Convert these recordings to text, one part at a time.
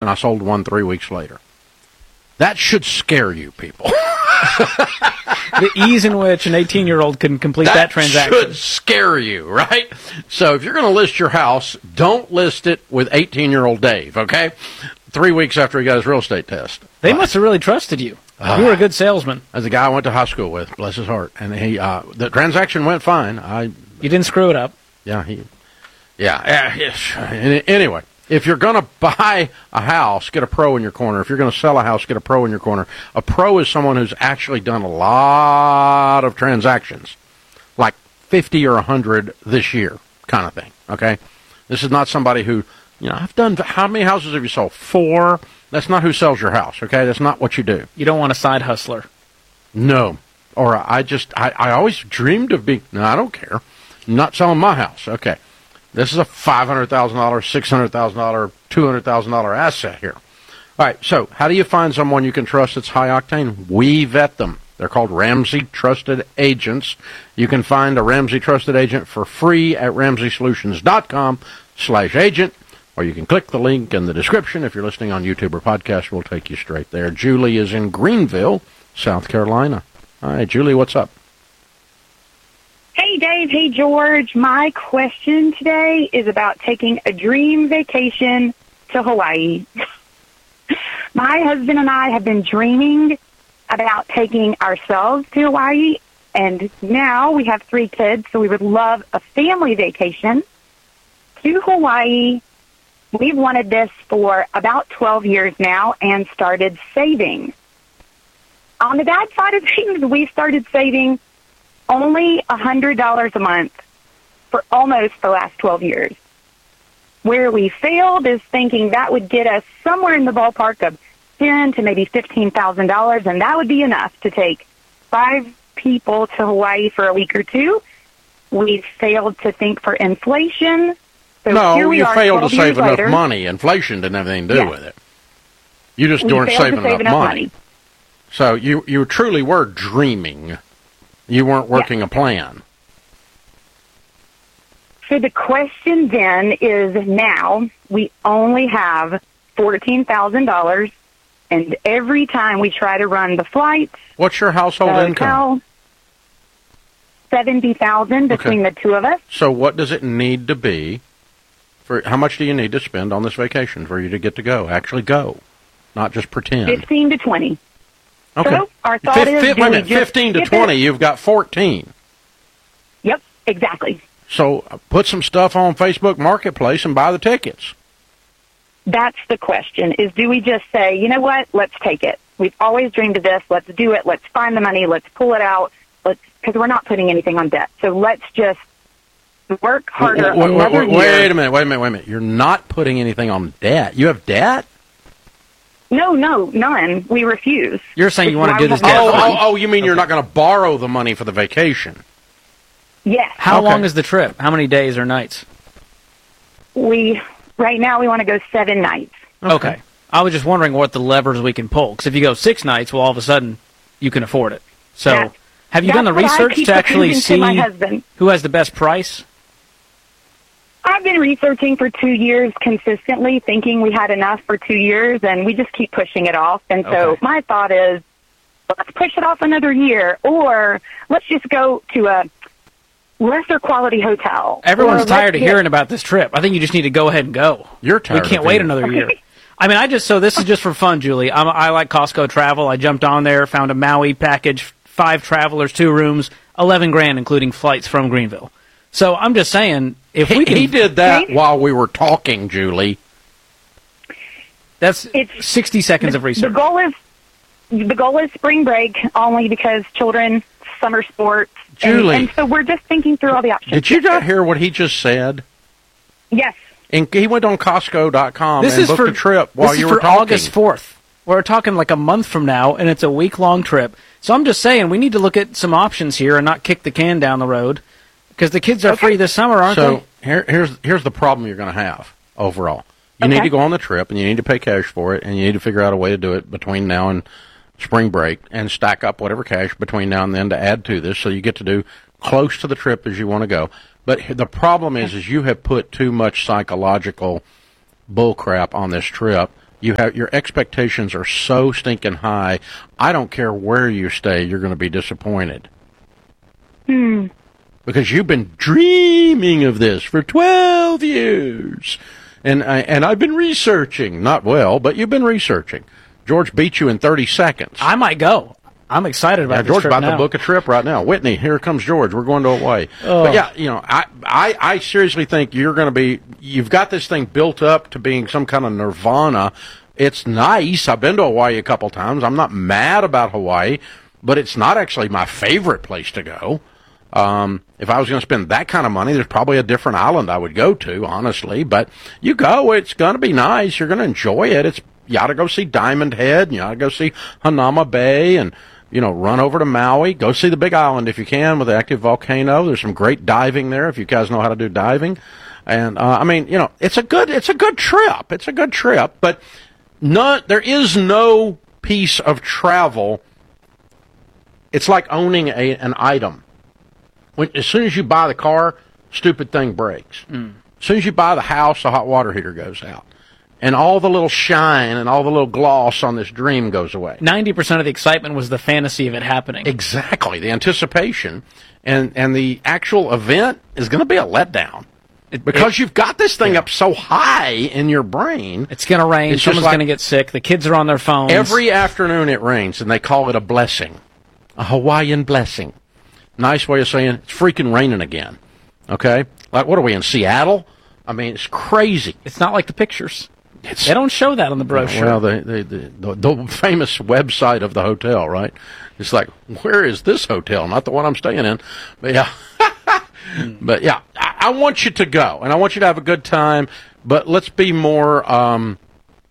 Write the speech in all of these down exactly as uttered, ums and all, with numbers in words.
and I sold one three weeks later. That should scare you people. The ease in which an eighteen-year-old can complete that, that transaction. That should scare you, right? So if you're going to list your house, don't list it with eighteen-year-old Dave, okay? Three weeks after he got his real estate test. They must have really trusted you. Uh, you were a good salesman. As a guy I went to high school with, bless his heart. And he, uh, the transaction went fine. I, You didn't screw it up. Yeah, he, yeah. yeah anyway, if you're going to buy a house, get a pro in your corner. If you're going to sell a house, get a pro in your corner. A pro is someone who's actually done a lot of transactions, like fifty or one hundred this year kind of thing, okay? This is not somebody who, you know, I've done, how many houses have you sold? Four. That's not who sells your house, okay? That's not what you do. You don't want a side hustler. No. Or I just, I, I always dreamed of being, no, I don't care. I'm not selling my house, okay? This is a five hundred thousand dollars, six hundred thousand dollars, two hundred thousand dollars asset here. All right, so how do you find someone you can trust that's high octane? We vet them. They're called Ramsey Trusted Agents. You can find a Ramsey Trusted Agent for free at ramsey solutions dot com slash agent, or you can click the link in the description. If you're listening on YouTube or podcast, we'll take you straight there. Julie is in Greenville, South Carolina. All right, Julie, what's up? Hey, Dave. Hey, George. My question today is about taking a dream vacation to Hawaii. My husband and I have been dreaming about taking ourselves to Hawaii, and now we have three kids, so we would love a family vacation to Hawaii. We've wanted this for about twelve years now and started saving. On the bad side of things, we started saving only one hundred dollars a month for almost the last twelve years. Where we failed is thinking that would get us somewhere in the ballpark of ten thousand to maybe fifteen thousand dollars, and that would be enough to take five people to Hawaii for a week or two. We failed to think for inflation. So no, here we you are, failed to save enough later. money. Inflation didn't have anything to do yes. with it. You just we weren't saving save enough, enough money. money. So you, you truly were dreaming. You weren't working yes. a plan. So the question then is, now we only have fourteen thousand dollars, and every time we try to run the flights... What's your household hotel, income? seventy thousand dollars between okay. the two of us. So what does it need to be? For how much do you need to spend on this vacation for you to get to go? Actually go, not just pretend. fifteen to twenty. Okay. So our thought Fif- is... wait a minute, fifteen to twenty, it? You've got fourteen. Yep, exactly. So uh, put some stuff on Facebook Marketplace and buy the tickets. That's the question, is do we just say, you know what, let's take it. We've always dreamed of this. Let's do it. Let's find the money. Let's pull it out. Let's, because we're not putting anything on debt. So let's just work harder. Wait, wait, wait, wait a minute. Wait a minute. Wait a minute. You're not putting anything on debt. You have debt? No, no, none. We refuse. You're saying It's you want to why do we this have debt? Oh, no oh, money. oh, you mean okay. you're not going to borrow the money for the vacation? Yes. How Okay. long is the trip? How many days or nights? We, right now, we want to go seven nights. Okay. okay. I was just wondering what the levers we can pull. Because if you go six nights, well, all of a sudden, you can afford it. So, That's, have you done the research to actually see to my husband. who has the best price? I've been researching for two years consistently, thinking we had enough for two years, and we just keep pushing it off. And so okay. my thought is, let's push it off another year, or let's just go to a lesser quality hotel. Everyone's tired of get... hearing about this trip. I think you just need to go ahead and go. You're tired. We can't of wait it. another year. I mean, I just so this is just for fun, Julie. I'm, I like Costco travel. I jumped on there, found a Maui package, five travelers, two rooms, eleven grand, including flights from Greenville. So I'm just saying, if he, we can, he did that Right? while we were talking, Julie. That's It's- sixty seconds the, of research. The goal is the goal is spring break, only because children, summer sports, Julie. and, and so we're just thinking through all the options. Did you not hear what he just said? Yes. And he went on Costco dot com This and is booked for a trip while this you is were for talking. August fourth. We're talking like a month from now, and it's a week-long trip. So I'm just saying we need to look at some options here and not kick the can down the road, because the kids are Okay. free this summer, aren't so they? here, here's here's the problem you're going to have overall. You Okay. need to go on the trip, and you need to pay cash for it, and you need to figure out a way to do it between now and spring break, and stack up whatever cash between now and then to add to this, so you get to do close to the trip as you want to go. But the problem is, is you have put too much psychological bullcrap on this trip you have your expectations are so stinking high. I don't care where you stay, you're going to be disappointed. Hmm. Because you've been dreaming of this for twelve years. And I, and I've been researching. Not well, but you've been researching. George beat you in thirty seconds. I might go. I'm excited about yeah, this George trip about now. to book a trip right now. Whitney, here comes George. We're going to Hawaii. Oh. But yeah, you know, I, I, I seriously think you're going to be, you've got this thing built up to being some kind of nirvana. It's nice. I've been to Hawaii a couple times. I'm not mad about Hawaii, but it's not actually my favorite place to go. Um, if I was going to spend that kind of money, there's probably a different island I would go to, honestly. But you go, it's going to be nice. You're going to enjoy it. It's, you ought to go see Diamond Head, and you ought to go see Hanauma Bay, and, you know, run over to Maui. Go see the Big Island if you can with the active volcano. There's some great diving there if you guys know how to do diving. And, uh, I mean, you know, it's a good, it's a good trip. It's a good trip. But not, there is no piece of travel. It's like owning a, an item. When, as soon as you buy the car, stupid thing breaks. Mm. As soon as you buy the house, the hot water heater goes out. And all the little shine and all the little gloss on this dream goes away. ninety percent of the excitement was the fantasy of it happening. Exactly. The anticipation. And, and the actual event is going to be a letdown. It, because it, you've got this thing yeah. up so high in your brain. It's going to rain. Someone's like, going to get sick. The kids are on their phones. Every afternoon it rains, and they call it a blessing. A Hawaiian blessing. Nice way of saying it's freaking raining again. Okay? Like, what are we, in Seattle? I mean, it's crazy. It's not like the pictures. It's, they don't show that on the brochure. Well, the, the, the, the famous website of the hotel, right? It's like, where is this hotel? Not the one I'm staying in. But yeah. But yeah, I, I want you to go, and I want you to have a good time, but let's be more, um,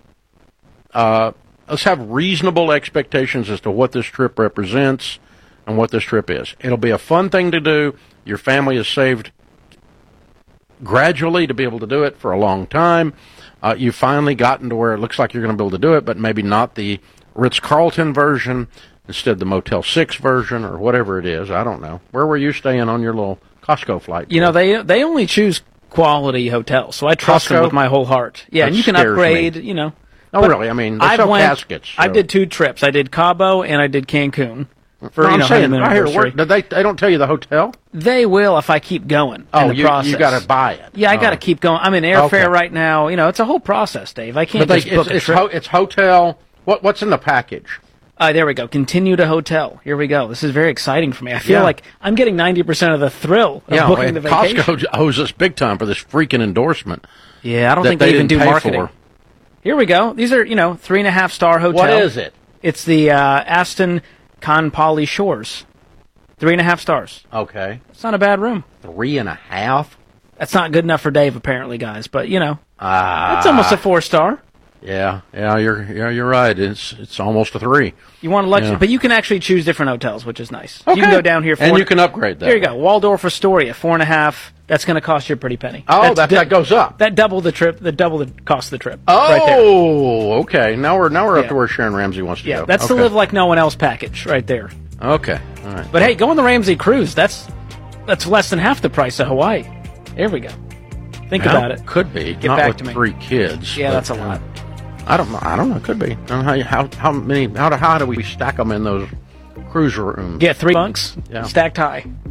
uh, let's have reasonable expectations as to what this trip represents and what this trip is. It'll be a fun thing to do. Your family is saved gradually to be able to do it for a long time. Uh, you've finally gotten to where it looks like you're going to be able to do it, but maybe not the Ritz-Carlton version, instead the Motel six version or whatever it is. I don't know. Where were you staying on your little Costco flight? You know, they they only choose quality hotels, so I trust Costco? them with my whole heart. Yeah, That and you can scares upgrade, me. you know. Oh, really? I mean, they I sell went, caskets. So. I did two trips. I did Cabo and I did Cancun. For, no, you I'm know, saying, honeymoon right here, anniversary. where, did they, they don't tell you the hotel? They will if I keep going Oh, in the you, process. you got to buy it. Yeah, I oh. got to keep going. I'm in airfare Okay. right now. You know, it's a whole process, Dave. I can't But they, just book it's, a it's, trip. ho- it's hotel. What What's in the package? Uh, there we go. Continue to hotel. Here we go. This is very exciting for me. I feel Yeah. like I'm getting ninety percent of the thrill of Yeah, booking well, the vacation. Costco owes us big time for this freaking endorsement. Yeah, I don't that think they, even didn't do pay marketing. for. Here we go. These are, you know, three and a half star hotel. What is it? It's the uh, Aston Kanpali Shores. Three and a half stars. Okay. It's not a bad room. Three and a half? That's not good enough for Dave, apparently, guys. But, you know, Ah. it's almost a four star. Yeah, yeah, you're yeah, you're right. It's it's almost a three. You want a luxury, Yeah. but you can actually choose different hotels, which is nice. Okay. You can go down here, for and you can upgrade that. There you go, Waldorf Astoria, four and a half. That's going to cost you a pretty penny. Oh, That's that, di- that goes up. That double the trip. That double the cost of the trip. Oh, right there. okay. Now we're now we're up Yeah. to where Sharon Ramsey wants to Yeah, go. that's okay. the live like no one else package right there. Okay, all right. But hey, go on the Ramsey cruise. That's that's less than half the price of Hawaii. There we go. Think Well, about it. Could be. Get Not back with to me. three kids. Yeah, but, that's a uh, lot. I don't know. I don't know. It could be. I don't know how, you- how how many how do, how do we stack them in those cruise rooms? Get three bunks Yeah. stacked high.